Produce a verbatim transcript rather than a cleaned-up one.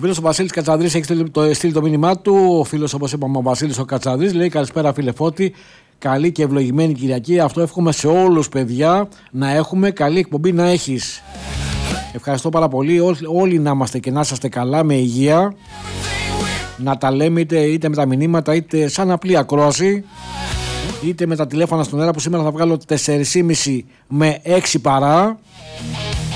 φίλος ο Βασίλης Κατσανδρής έχει στείλει το, στείλει το μήνυμά του. Ο φίλος, όπως είπαμε, ο Βασίλης ο Κατσανδρής λέει: καλησπέρα, φίλε Φώτη. Καλή και ευλογημένη Κυριακή. Αυτό εύχομαι σε όλους, παιδιά, να έχουμε καλή εκπομπή να έχεις. Ευχαριστώ πάρα πολύ. Ό, όλοι να είμαστε και να είσαστε καλά, με υγεία. Να τα λέμε είτε, είτε με τα μηνύματα, είτε σαν απλή ακρόαση, είτε με τα τηλέφωνα στον αέρα, που σήμερα θα βγάλω τέσσερα και μισή με έξι παρά.